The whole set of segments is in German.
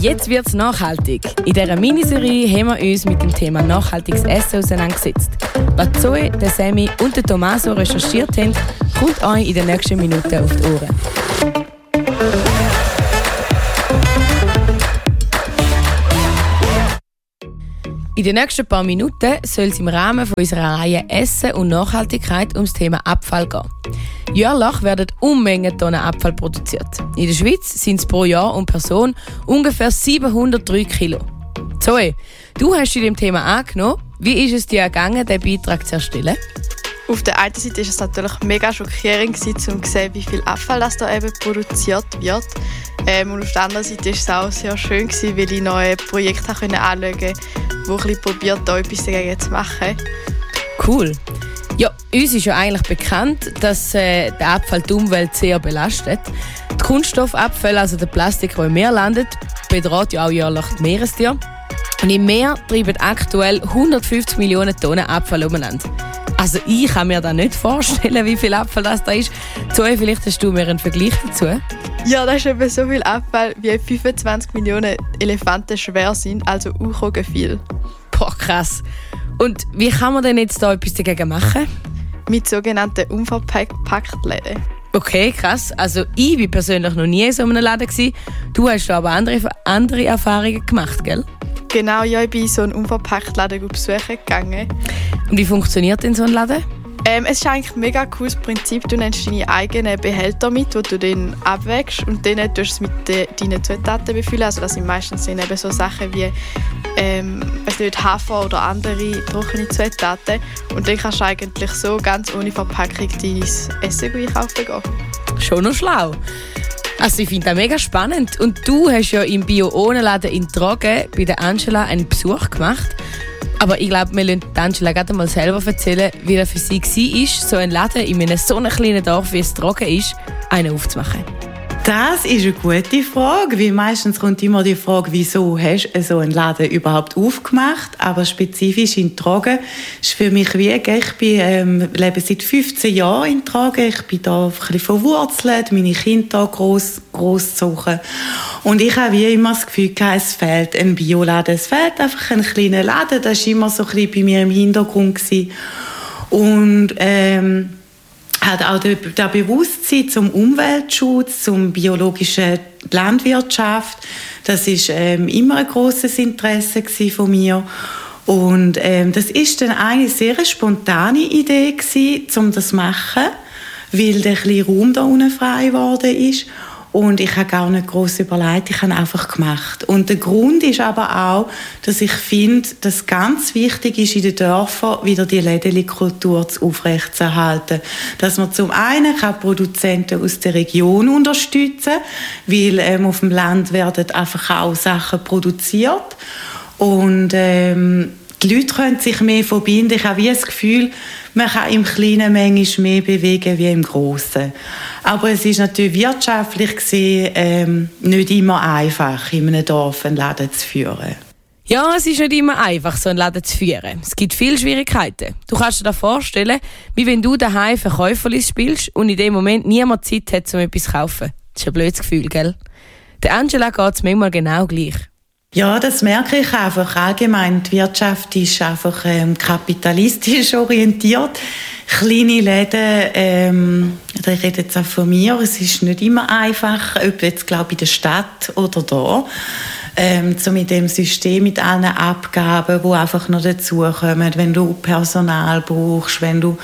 Jetzt wird's nachhaltig. In dieser Miniserie haben wir uns mit dem Thema nachhaltiges Essen auseinandergesetzt. Was Zoe, der Sammy und der Tommaso recherchiert haben, kommt euch in den nächsten Minuten auf die Ohren. In den nächsten paar Minuten soll es im Rahmen unserer Reihe Essen und Nachhaltigkeit ums Thema Abfall gehen. Jährlich werden Unmengen Tonnen Abfall produziert. In der Schweiz sind es pro Jahr und Person ungefähr 703 Kilo. Zoe, du hast dich dem Thema angenommen. Wie ist es dir gegangen, diesen Beitrag zu erstellen? Auf der einen Seite war es natürlich mega schockierend, um zu sehen, wie viel Abfall das da eben produziert wird. Und auf der anderen Seite war es auch sehr schön, weil ich neue Projekte anschauen konnte, die ein probiert, da etwas dagegen zu machen. Cool. Ja, uns ist ja eigentlich bekannt, dass der Abfall die Umwelt sehr belastet. Die Kunststoffabfälle, also der Plastik, der im Meer landet, bedroht ja auch jährlich die Meerestiere. Und im Meer treiben aktuell 150 Millionen Tonnen Abfall umeinander. Also ich kann mir da nicht vorstellen, wie viel Abfall das da ist. Zoe, vielleicht hast du mir einen Vergleich dazu? Ja, das ist eben so viel Abfall, wie 25 Millionen Elefanten schwer sind, also auch viel. Boah, krass. Und wie kann man denn jetzt da etwas dagegen machen? Mit sogenannten Unverpacktläden. Okay, krass. Also ich war persönlich noch nie in so einem Laden. Du hast aber andere Erfahrungen gemacht, gell? Genau, ja, ich bin in so einen Unverpacktladen besuchen gegangen. Und wie funktioniert denn so ein Laden? Es ist eigentlich ein mega cooles Prinzip. Du nimmst deine eigenen Behälter mit, die du dann abwägst und dann tust du es mit deinen Zutaten befüllen. Also das sind meistens eben so Sachen wie Hafer oder andere trockene Zutaten. Und dann kannst du eigentlich so ganz ohne Verpackung dein Essen einkaufen gehen. Schon noch schlau. Also ich finde das mega spannend. Und du hast ja im Bio-Ohne-Laden in Trogen bei der Angela einen Besuch gemacht. Aber ich glaube, wir lassen Angela gerade mal selber erzählen, wie das für sie war, so einen Laden in einem so kleinen Dorf, wie es Trogen ist, einen aufzumachen. Das ist eine gute Frage, weil meistens kommt immer die Frage, wieso hast du so einen Laden überhaupt aufgemacht? Aber spezifisch in Trogen ist für mich wie, ich lebe seit 15 Jahren in Trogen, ich bin da ein bisschen verwurzelt, meine Kinder gross zu suchen. Und ich habe wie immer das Gefühl, es fehlt ein Bioladen, es fehlt einfach ein kleiner Laden, das war immer so ein bisschen bei mir im Hintergrund gewesen. Und hat auch das Bewusstsein zum Umweltschutz, zum biologischen Landwirtschaft. Das ist immer ein grosses Interesse von mir. Und das ist dann eine sehr spontane Idee gewesen, um das zu machen, weil der kleine Raum da unten frei geworden ist. Und ich habe gar nicht gross überlegt, ich habe einfach gemacht. Und der Grund ist aber auch, dass ich finde, dass ganz wichtig ist, in den Dörfern wieder die Lädeli-Kultur aufrechtzuerhalten. Dass man zum einen Produzenten aus der Region unterstützen kann, weil auf dem Land werden einfach auch Sachen produziert. Und die Leute können sich mehr verbinden. Ich habe wie das Gefühl, man kann im Kleinen manchmal mehr bewegen wie im Grossen. Aber es ist natürlich wirtschaftlich gesehen nicht immer einfach, in einem Dorf einen Laden zu führen. Ja, es ist nicht immer einfach, so einen Laden zu führen. Es gibt viele Schwierigkeiten. Du kannst dir das vorstellen, wie wenn du daheim Verkäuferlis spielst und in dem Moment niemand Zeit hat, um etwas zu kaufen. Das ist ein blödes Gefühl, gell? Der Angela geht es manchmal genau gleich. Ja, das merke ich einfach. Allgemein, die Wirtschaft ist einfach kapitalistisch orientiert. Kleine Läden, ich rede jetzt auch von mir, es ist nicht immer einfach, ob jetzt, glaube ich, in der Stadt oder da, so mit dem System, mit allen Abgaben, die einfach noch dazukommen, wenn du Personal brauchst, wenn du,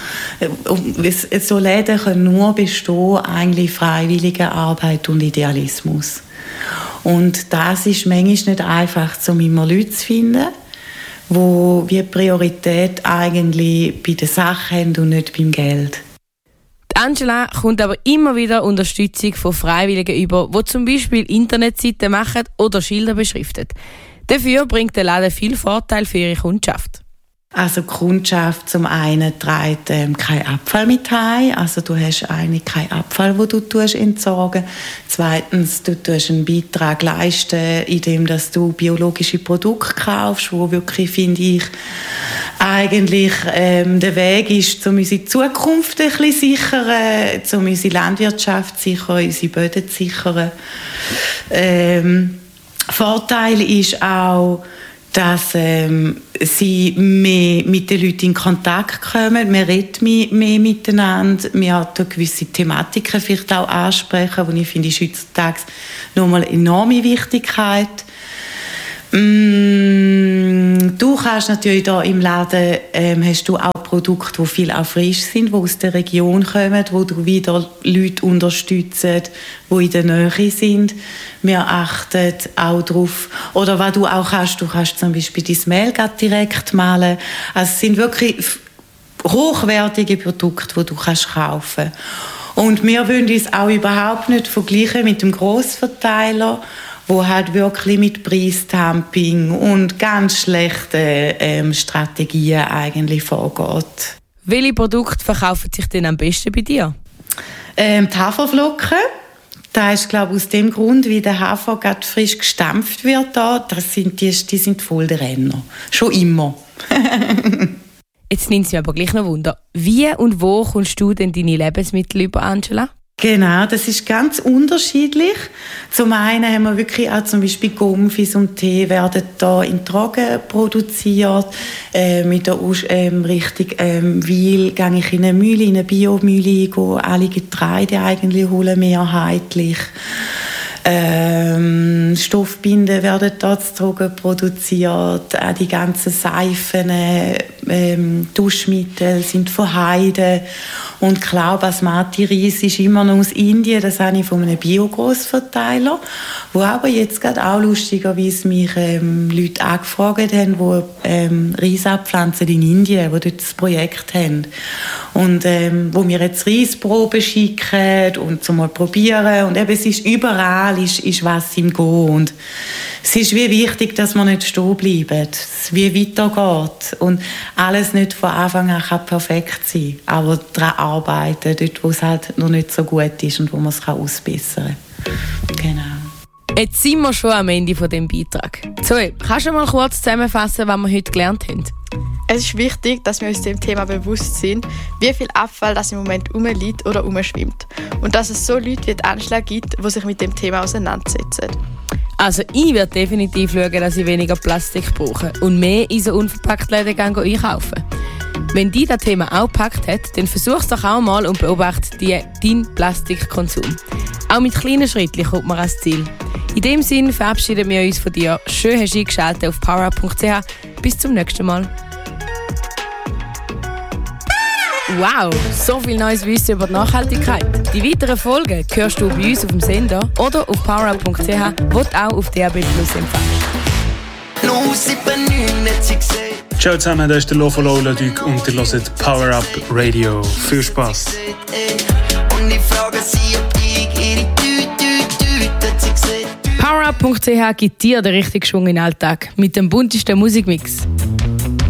so Läden können nur bestehen, eigentlich freiwillige Arbeit und Idealismus. Und das ist manchmal nicht einfach, um immer Leute zu finden, die wie Priorität eigentlich bei der Sache haben und nicht beim Geld. Die Angela kommt aber immer wieder Unterstützung von Freiwilligen über, die zum Beispiel Internetseiten machen oder Schilder beschriften. Dafür bringt der Laden viel Vorteil für ihre Kundschaft. Also die Kundschaft zum einen trägt keinen Abfall mit heim. Also du hast eigentlich keinen Abfall, den du entsorgen. Zweitens, du tust einen Beitrag leisten, indem dass du biologische Produkte kaufst, wo wirklich, finde ich, eigentlich der Weg ist, um unsere Zukunft ein bisschen sichern, um unsere Landwirtschaft sichern, unsere Böden zu sichern. Vorteil ist auch, dass sie mehr mit den Leuten in Kontakt kommen. Man redet mehr miteinander. Wir haben gewisse Thematiken vielleicht auch ansprechen, die ich finde, ist heutzutage nochmal eine enorme Wichtigkeit. Du kannst natürlich da im Laden hast du auch Produkte, die viel auch frisch sind, die aus der Region kommen, wo du wieder Leute unterstützen, die in der Nähe sind. Wir achten auch darauf. Oder was du auch kannst, du kannst zum Beispiel dein Mehl direkt malen. Also es sind wirklich hochwertige Produkte, die du kannst kaufen. Und wir wollen uns auch überhaupt nicht vergleichen mit dem Grossverteiler, wo halt wirklich mit Preisdumping und ganz schlechten Strategien eigentlich vorgeht. Welche Produkte verkaufen sich denn am besten bei dir? Die Haferflocken. Das ist, glaube ich, aus dem Grund, wie der Hafer gerade frisch gestampft wird. Die sind voll der Renner. Schon immer. Jetzt nimmt es mich aber gleich noch Wunder. Wie und wo kommst du denn deine Lebensmittel über, Angela? Genau, das ist ganz unterschiedlich. Zum einen haben wir wirklich auch zum Beispiel Gumpfis und Tee werden da in Trocken produziert. Mit der Richtung Weil gehe ich in eine Mühle, in eine Biomühle, gehe alle Getreide eigentlich holen, mehrheitlich. Stoffbinden werden dort zu Trocken produziert. Auch die ganzen Seifen, Duschmittel sind von Heide. Und klar, Basmati-Reis ist immer noch aus Indien. Das habe ich von einem Bio-Grossverteiler, wo aber jetzt gerade auch lustigerweise mich Leute angefragt haben, die Reis abpflanzen in Indien, die dort das Projekt haben. Und wo wir jetzt Reisproben schicken und zum mal probieren. Und eben, es ist überall ist was im Go. Und es ist wie wichtig, dass man nicht stehen bleibt, wie weitergeht. Und alles nicht von Anfang an kann perfekt sein, aber daran arbeiten, dort wo es halt noch nicht so gut ist und wo man es ausbessern kann. Genau. Jetzt sind wir schon am Ende von diesem Beitrag. Zoe, kannst du mal kurz zusammenfassen, was wir heute gelernt haben? Es ist wichtig, dass wir uns dem Thema bewusst sind, wie viel Abfall das im Moment rumliegt oder rumschwimmt. Und dass es so Leute wie Anschlag gibt, die sich mit dem Thema auseinandersetzen. Also ich werde definitiv schauen, dass ich weniger Plastik brauche und mehr in so unverpackte Läden einkaufen. Wenn dich das Thema auch gepackt hat, dann versuch es doch auch mal und beobachte deinen Plastikkonsum. Auch mit kleinen Schritten kommt man ans Ziel. In dem Sinne verabschieden wir uns von dir. Schön hast du eingeschaltet auf powerup.ch. Bis zum nächsten Mal. Wow, so viel neues Wissen über die Nachhaltigkeit. Die weiteren Folgen hörst du bei uns auf dem Sender oder auf powerup.ch, wo du auch auf DAB+ empfängst. Ciao zusammen, das ist der Lofo Lola-Duc und ihr hört Power Up Radio. Viel Spass! Powerup.ch gibt dir den richtigen Schwung in den Alltag mit dem buntesten Musikmix.